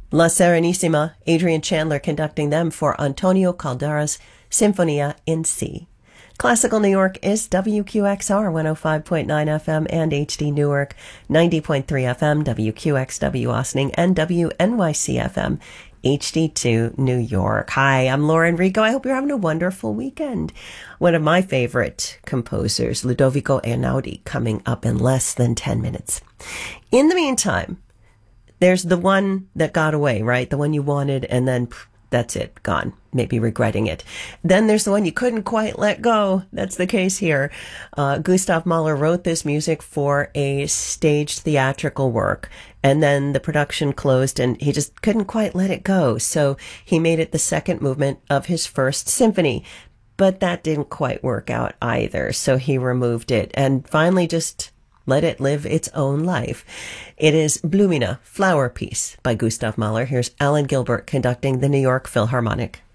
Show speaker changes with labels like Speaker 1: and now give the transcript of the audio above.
Speaker 1: La Serenissima, Adrian Chandler conducting them for Antonio Caldera's Sinfonia in C. Classical New York is WQXR 105.9 FM and HD Newark 90.3 FM, WQXW Austining, and WNYC FM HD2 New York. Hi, I'm Laura Enrico. I hope you're having a wonderful weekend. One of my favorite composers, Ludovico Einaudi, coming up in less than 10 minutes. In the meantime, there's the one that got away, right? The one you wanted, and then that's it, gone. Maybe regretting it. Then there's the one you couldn't quite let go. That's the case here. Gustav Mahler wrote this music for a staged theatrical work, and then the production closed and he just couldn't quite let it go. So he made it the second movement of his first symphony. But that didn't quite work out either. So he removed it and finally just let it live its own life. It is Blumina, Flower Piece by Gustav Mahler. Here's Alan Gilbert conducting the New York Philharmonic.